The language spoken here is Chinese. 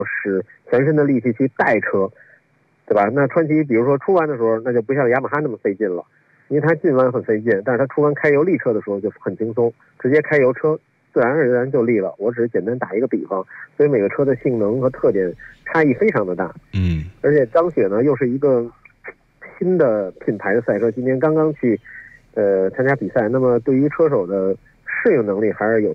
使全身的力气去带车，对吧？那川崎比如说出弯的时候，那就不像雅马哈那么费劲了，因为它进弯很费劲，但是它出弯开油力车的时候就很轻松，直接开油车自然而然就力了。我只是简单打一个比方，所以每个车的性能和特点差异非常的大。而且张雪呢又是一个新的品牌的赛车，今年刚刚去参加比赛，那么对于车手的适应能力还是有